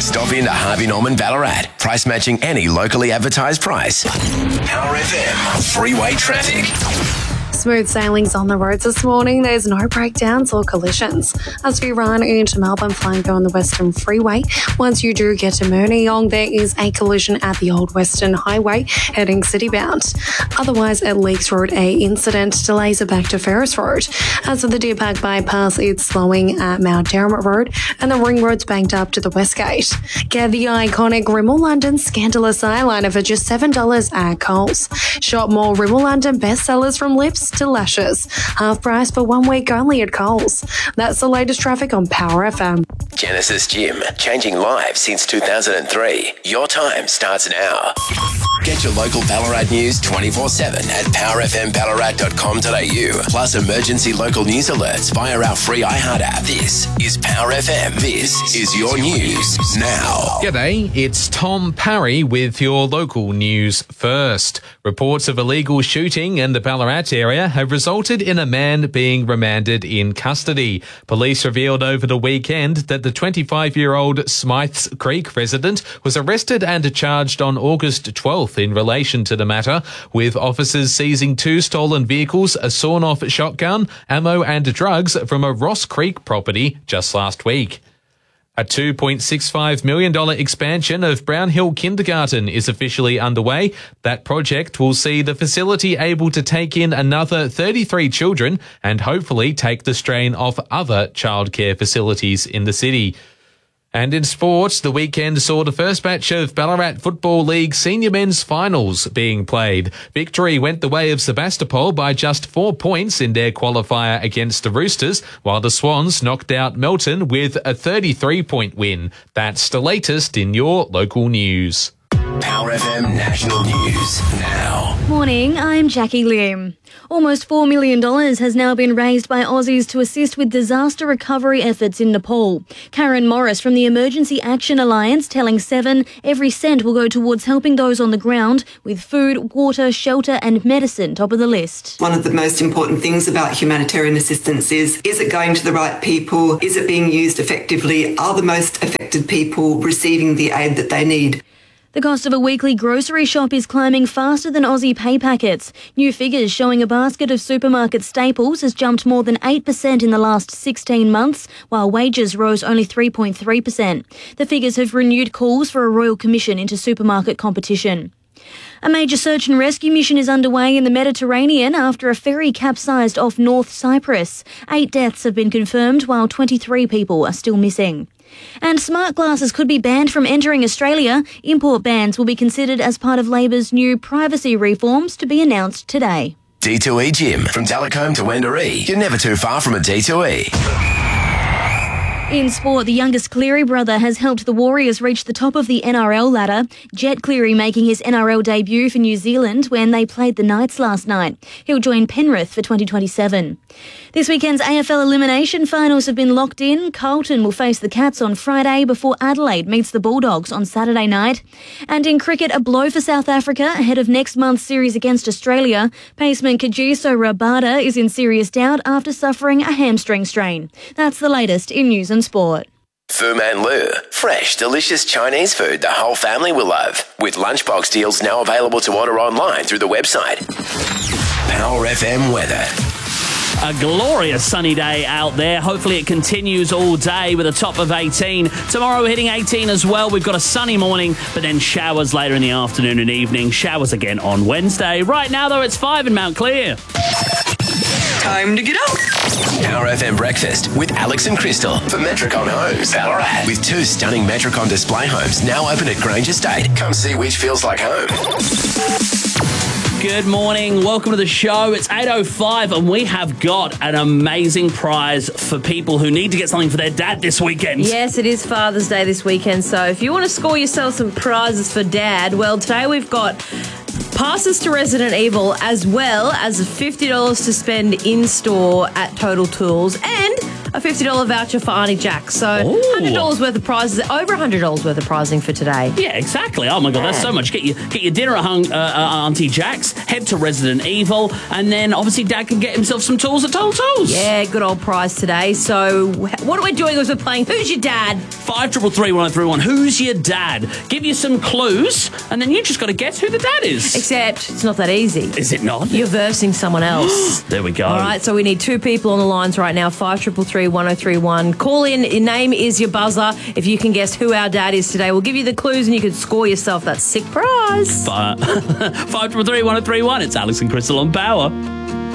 Stop into Harvey Norman Ballarat. Price matching any locally advertised price. Power FM. Freeway traffic. Smooth sailings on the roads this morning. There's no breakdowns or collisions. As we run into Melbourne, flying on the Western Freeway, once you do get to Mooneyong, there is a collision at the Old Western Highway heading citybound. Otherwise, at Leakes Road, a incident. Delays are back to Ferris Road. As for the Deer Park bypass, it's slowing at Mount Dermot Road, and the Ring Road's banked up to the West Gate. Get the iconic Rimmel London Scandalous eyeliner for just $7 at Coles. Shop more Rimmel London bestsellers from lips to lashes. Half price for 1 week only at Coles. That's the latest traffic on Power FM. Genesis Gym, changing lives since 2003. Your time starts now. Get your local Ballarat news 24/7 at powerfmballarat.com.au. Plus emergency local news alerts via our free iHeart app. This is Power FM. This is your news now. G'day, it's Tom Parry with your local news first. Reports of illegal shooting in the Ballarat area have resulted in a man being remanded in custody. Police revealed over the weekend that the 25-year-old Smythes Creek resident was arrested and charged on August 12th in relation to the matter, with officers seizing 2 stolen vehicles, a sawn-off shotgun, ammo and drugs from a Ross Creek property just last week. A $2.65 million expansion of Brown Hill Kindergarten is officially underway. That project will see the facility able to take in another 33 children and hopefully take the strain off other childcare facilities in the city. And in sports, the weekend saw the first batch of Ballarat Football League Senior Men's Finals being played. Victory went the way of Sebastopol by just 4 points in their qualifier against the Roosters, while the Swans knocked out Melton with a 33-point win. That's the latest in your local news. Power FM National News now. Morning, I'm Jackie Lim. Almost $4 million has now been raised by Aussies to assist with disaster recovery efforts in Nepal. Karen Morris from the Emergency Action Alliance telling Seven every cent will go towards helping those on the ground with food, water, shelter and medicine top of the list. One of the most important things about humanitarian assistance is it going to the right people? Is it being used effectively? Are the most affected people receiving the aid that they need? The cost of a weekly grocery shop is climbing faster than Aussie pay packets. New figures showing a basket of supermarket staples has jumped more than 8% in the last 16 months, while wages rose only 3.3%. The figures have renewed calls for a royal commission into supermarket competition. A major search and rescue mission is underway in the Mediterranean after a ferry capsized off North Cyprus. 8 deaths have been confirmed, while 23 people are still missing. And smart glasses could be banned from entering Australia. Import bans will be considered as part of Labor's new privacy reforms to be announced today. D2E Gym. From Delacombe to Wendouree, you're never too far from a D2E. In sport, the youngest Cleary brother has helped the Warriors reach the top of the NRL ladder. Jet Cleary making his NRL debut for New Zealand when they played the Knights last night. He'll join Penrith for 2027. This weekend's AFL elimination finals have been locked in. Carlton will face the Cats on Friday before Adelaide meets the Bulldogs on Saturday night. And in cricket, a blow for South Africa ahead of next month's series against Australia. Paceman Kagiso Rabada is in serious doubt after suffering a hamstring strain. That's the latest in news and sport. Fu Man Lu. Fresh, delicious Chinese food the whole family will love. With lunchbox deals now available to order online through the website. Power FM weather. A glorious sunny day out there. Hopefully it continues all day with a top of 18. Tomorrow we're hitting 18 as well. We've got a sunny morning, but then showers later in the afternoon and evening. Showers again on Wednesday. Right now, though, it's 5 in Mount Clear. Time to get up. Power FM Breakfast with Alex and Crystal for Metricon Homes, Ballarat. With 2 stunning Metricon display homes now open at Grange Estate. Come see which feels like home. Good morning. Welcome to the show. It's 8:05 and we have got an amazing prize for people who need to get something for their dad this weekend. Yes, it is Father's Day this weekend. So if you want to score yourself some prizes for Dad, well, today we've got passes to Resident Evil as well as $50 to spend in-store at Total Tools and a $50 voucher for Auntie Jack. So Ooh. $100 worth of prizes, over $100 worth of prizing for today. Yeah, exactly. Oh my God, that's so much. Get your dinner at Auntie Jack's, head to Resident Evil, and then obviously Dad can get himself some tools at Total Tools. Yeah, good old prize today. So what are we doing is we're playing Who's Your Dad? 5333 1031. Who's your dad? Give you some clues, and then you just got to guess who the dad is. Except it's not that easy. Is it not? You're versing someone else. There we go. All right, so we need 2 people on the lines right now, 5333 1031. Call in, your name is your buzzer. If you can guess who our dad is today, we'll give you the clues and you can score yourself that sick prize. 5333 1031. It's Alex and Crystal on Power.